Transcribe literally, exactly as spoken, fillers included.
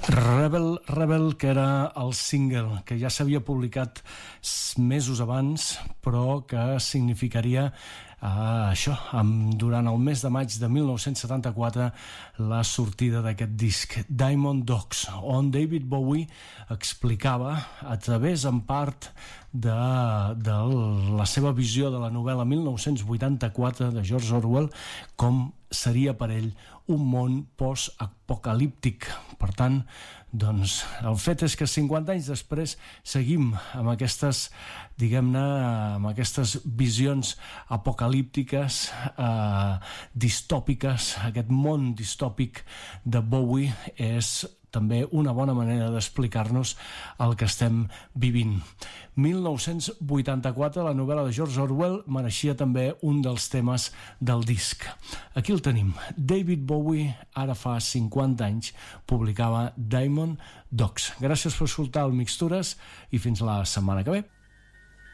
Rebel, Rebel, que era el single que ja s'havia publicat mesos abans, però que significaria Uh, això, amb, durant el mes de maig de mil nou-cents setanta-quatre la sortida d'aquest disc Diamond Dogs, on David Bowie explicava a través en part de, de la seva visió de la novel·la mil nou-cents vuitanta-quatre de George Orwell com seria per ell un món post-apocalíptic. Per tant, doncs, el fet és que cinquanta anys després seguim amb aquestes, diguem-ne, amb aquestes visions apocalíptiques, eh, distòpiques. Aquest món distòpic de Bowie és també una bona manera d'explicar-nos el que estem vivint. mil nou-cents vuitanta-quatre, la novel·la de George Orwell, mereixia també un dels temes del disc. Aquí el tenim. David Bowie, ara fa cinquanta anys, publicava Diamond Dogs. Gràcies per escoltar el Mixtures i fins la setmana que ve.